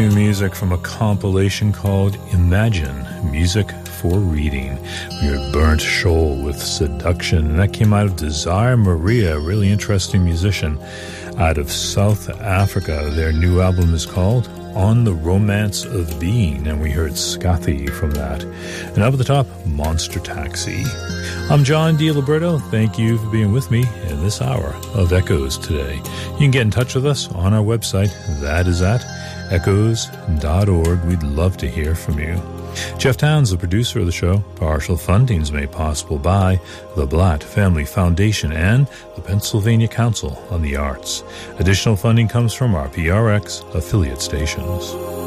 new music from a compilation called Imagine, Music for Reading. We heard Burnt Shoal with Seduction, and that came out of Desire Maria, a really interesting musician out of South Africa. Their new album is called On the Romance of Being, and we heard Scathy from that. And up at the top, Monster Taxi. I'm John DiLiberto. Thank you for being with me in this hour of Echoes today. You can get in touch with us on our website. That is at echoes.org. We'd love to hear from you. Jeff Towns, the producer of the show. Partial funding is made possible by the Blatt Family Foundation and the Pennsylvania Council on the Arts. Additional funding comes from our PRX affiliate stations.